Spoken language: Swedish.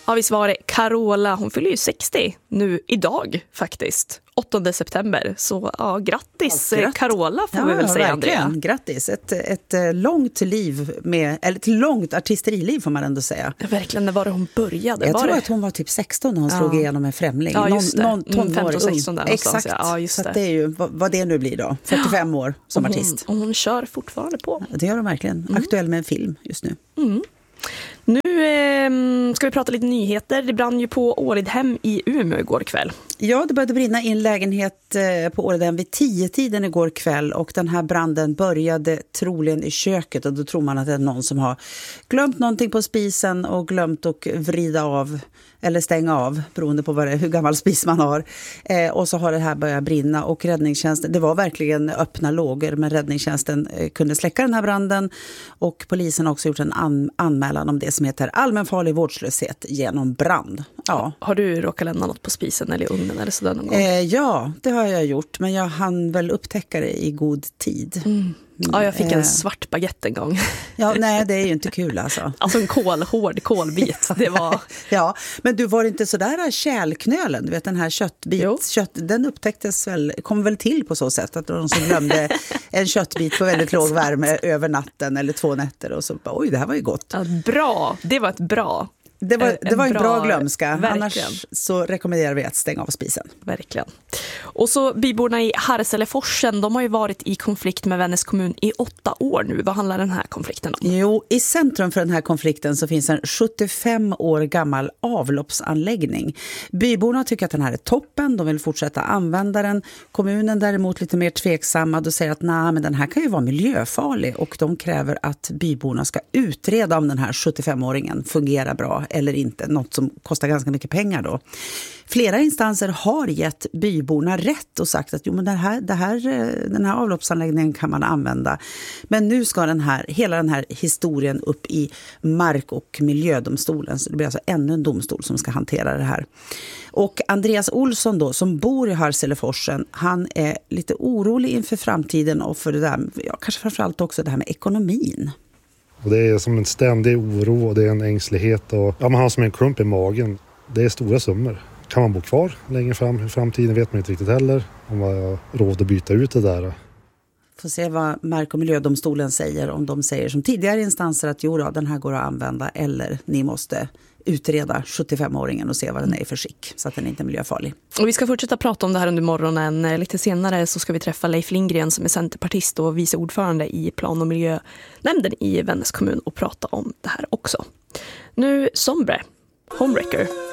Ja, visst var det Carola. Hon fyller ju 60 nu idag faktiskt. 8 september. Så ja, grattis Carola får vi väl säga, verkligen. Andrea. Grattis. Ett långt liv eller ett långt artisteriliv får man ändå säga. Ja, verkligen, när var det hon började? Jag tror att hon var typ 16 när hon slog igenom en främling. Ja, just det. Någon tonårig. 15-16 där. Exakt. Ja, just så det. Att det är ju vad det nu blir då. 45 år som artist. Och hon kör fortfarande på. Det gör hon verkligen. Aktuell med en film just nu. Nu ska vi prata lite nyheter. Det brann ju på Åredhem i Umeå igår kväll. Ja, det började brinna i en lägenhet på Åredhem vid 10-tiden igår kväll. Och den här branden började troligen i köket. Och då tror man att det är någon som har glömt någonting på spisen och glömt att vrida av eller stänga av, beroende på hur gammal spis man har. Och så har det här börjat brinna och räddningstjänsten, det var verkligen öppna lågor, men räddningstjänsten kunde släcka den här branden och polisen har också gjort en anmälan om det som heter allmänfarlig vårdslöshet genom brand. Ja. Har du råkat lämna något på spisen eller i ugnen eller sådär någon gång? Ja, det har jag gjort, men jag hann väl upptäcka det i god tid. Ja, jag fick en svart baguette en gång. Ja, nej, det är ju inte kul alltså. Alltså en hård kolbit. Det var... Ja, men du var inte sådär kälknölen, du vet den här den upptäcktes väl, kom väl till på så sätt att någon som glömde en köttbit på väldigt låg värme över natten eller 2 nätter och så oj, det här var ju gott. Ja, bra, det var ett bra. Det var en bra glömska. Verkligen. Annars så rekommenderar vi att stänga av spisen. Verkligen. Och så byborna i Harseleforsen, de har ju varit i konflikt med Vännäs kommun i 8 år nu. Vad handlar den här konflikten om? Jo, i centrum för den här konflikten så finns en 75 år gammal avloppsanläggning. Byborna tycker att den här är toppen, de vill fortsätta använda den. Kommunen däremot lite mer tveksamma och säger att men den här kan ju vara miljöfarlig och de kräver att byborna ska utreda om den här 75-åringen fungerar bra eller inte, något som kostar ganska mycket pengar då. Flera instanser har gett byborna rätt och sagt att jo, men den här avloppsanläggningen kan man använda. Men nu ska hela den här historien upp i mark- och miljödomstolen, så det blir alltså ännu en domstol som ska hantera det här. Och Andreas Olsson då, som bor i Harseleforsen, han är lite orolig inför framtiden och för det där, kanske framförallt också det här med ekonomin. Och det är som en ständig oro och det är en ängslighet och man har som en klump i magen. Det är stora summor. Kan man bo kvar längre fram i framtiden vet man inte riktigt heller om man har råd att byta ut det där. Får se vad mark- och miljödomstolen säger, om de säger som tidigare instanser att den här går att använda eller ni måste utreda 75-åringen och se vad den är för skick så att den inte är miljöfarlig. Och vi ska fortsätta prata om det här under morgonen. Lite senare så ska vi träffa Leif Lindgren som är centerpartist och vice ordförande i plan- och miljönämnden i Vännäs kommun och prata om det här också. Nu Sombre, Homewrecker.